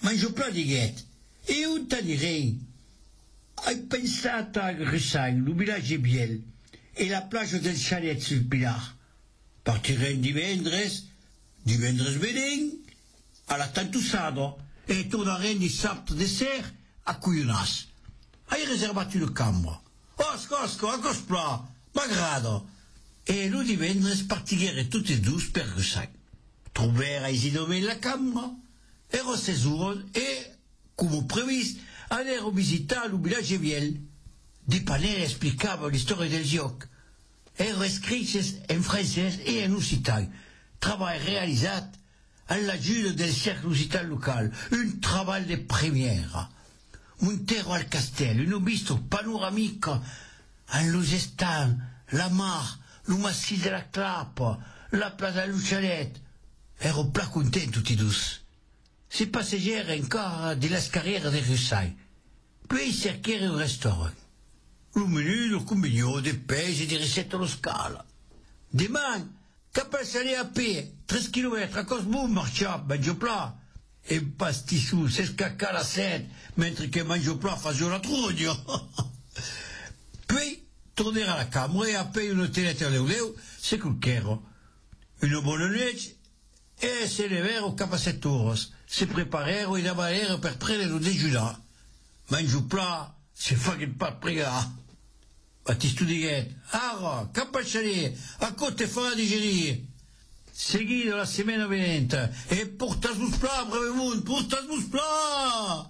Mange plat diguet. Et où t'as dit rien? Hai pensat a Gressagne, le village est biel, et la plage del Chalet sur le Pilar. Partirem divendres venent, a la Tantussado, et tornarem dissabte de serre a Cuyonas. Hai reservat una cambra. Osco, a cos pla, m'agrada. E lo divendres partiguere tutti dus per Gressagne. Trobera Isidome la cambra, ero 16 ore, e, come previst, andero visitar il village viel. Di Panere explicava l'histoire del gioc. Ero escrits en francès e en occitan. Travail realitzat en l'ajuda del cercle occitan local. Un treball de première. Montero al castell, un visto panoramique en los estants, la mar, lo massís de la Clapa, la plaza del Chalet. Ero pla content tutti dus. Si passeggiare ancora de las carrières de Gressagne. Puis cercare un restaurant. Le menu, le combinio de pêche et de recettes allo scala. Demain, cap al saler a pe, 3 km, a cos bun marcia, mangio pla. E pastissu, s'escacca la set, mentre che mangio pla faccio la trugna. Puis, tornare alla camera e a pe un hotelette all'euleu, se culchero. Una buona noce, e se levero cap a 7 horas. Se preparero e davalero per prendere lo dejunar. Mangio pla, se fa che pas pregar. Battisto diguet, ara, cap al chalet, a côté farà digerir. Seguido la settimana venente, e portas-vos pla, brave monde, portas-vos pla!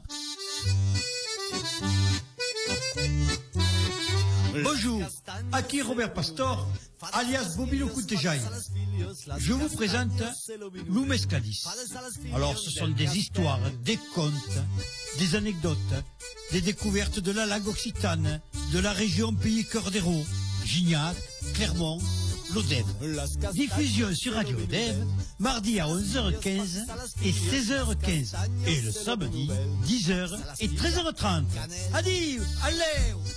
Bonjour, aquí Robert Pastor, alias Bobino Coutejaille. Je vous présente Lou Mescadis. Alors, ce sont des histoires, des contes, des anecdotes, des découvertes de la langue occitane, de la région Pays Cœur d'Hérault, Gignac, Clermont, l'Odève. Diffusion sur Radio Odève, mardi à 11h15 et 16h15. Et le samedi, 10h et 13h30. Adieu, allez!